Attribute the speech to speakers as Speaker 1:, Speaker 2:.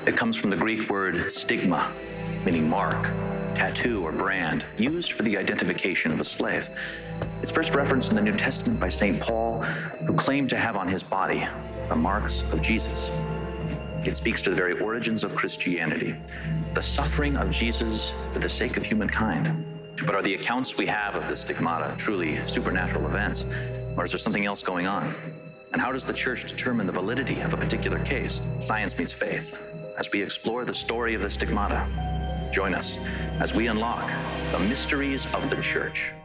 Speaker 1: It comes from the Greek word stigma, meaning mark, tattoo, or brand, used for the identification of a slave. It's first referenced in the New Testament by St. Paul, who claimed to have on his body the marks of Jesus. It speaks to the very origins of Christianity, the suffering of Jesus for the sake of humankind. But are the accounts we have of the stigmata truly supernatural events, or is there something else going on? And how does the church determine the validity of a particular case? Science meets faith. As we explore the story of the stigmata, join us as we unlock the mysteries of the church.